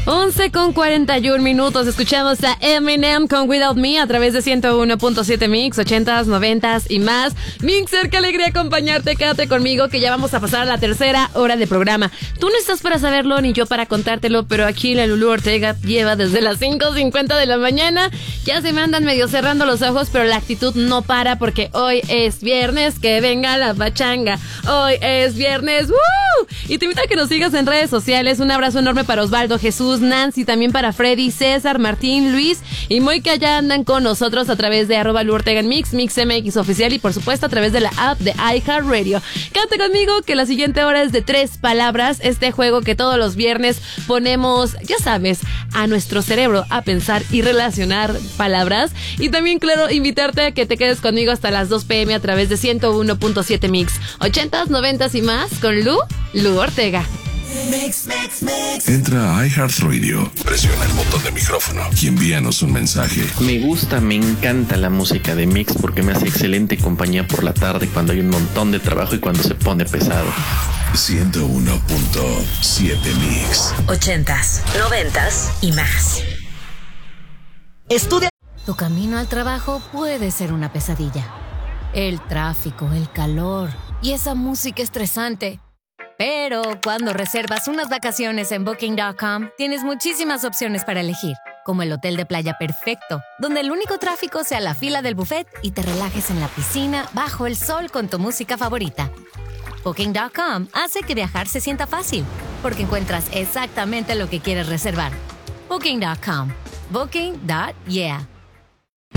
11:41. Escuchamos a Eminem con Without Me a través de 101.7 Mix, 80s, 90s y más. Mixer, qué alegría acompañarte. Quédate conmigo que ya vamos a pasar a la tercera hora de programa. Tú no estás para saberlo ni yo para contártelo, pero aquí la Lulú Ortega lleva desde las 5:50 de la mañana. Ya se me andan medio cerrando los ojos, pero la actitud no para porque hoy es viernes. Que venga la pachanga. Hoy es viernes. ¡Woo! Y te invito a que nos sigas en redes sociales. Un abrazo enorme para Osvaldo, Jesús, Nancy, también para Freddy, César, Martín, Luis y Moy, que ya andan con nosotros a través de @Lu Ortega en Mix, Mix MX Oficial y por supuesto a través de la app de iHeartRadio. Quédate conmigo que la siguiente hora es de 3 palabras, este juego que todos los viernes ponemos, ya sabes, a nuestro cerebro a pensar y relacionar palabras. Y también, claro, invitarte a que te quedes conmigo hasta las 2 p.m. a través de 101.7 Mix, 80s, 90s y más con Lu Ortega. Entra a iHeartRadio, presiona el botón de micrófono y envíanos un mensaje. Me gusta, me encanta la música de Mix porque me hace excelente compañía por la tarde cuando hay un montón de trabajo y cuando se pone pesado. 101.7 Mix. 80s, 90s y más. Estudia. Tu camino al trabajo puede ser una pesadilla. El tráfico, el calor y esa música estresante. Pero cuando reservas unas vacaciones en Booking.com, tienes muchísimas opciones para elegir, como el hotel de playa perfecto, donde el único tráfico sea la fila del buffet y te relajes en la piscina bajo el sol con tu música favorita. Booking.com hace que viajar se sienta fácil, porque encuentras exactamente lo que quieres reservar. Booking.com. Booking.yeah.